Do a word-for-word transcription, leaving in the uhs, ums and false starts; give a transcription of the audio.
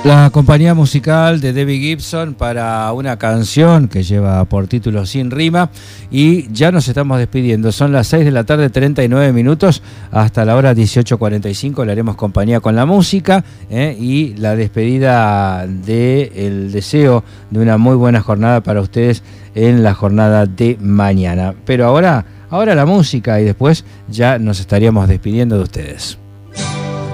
La compañía musical de Debbie Gibson para una canción que lleva por título Sin Rima, y ya nos estamos despidiendo. Son las seis de la tarde, treinta y nueve minutos. Hasta la hora dieciocho cuarenta y cinco le haremos compañía con la música ¿eh? y la despedida del deseo de una muy buena jornada para ustedes en la jornada de mañana. Pero ahora, ahora la música, y después ya nos estaríamos despidiendo de ustedes.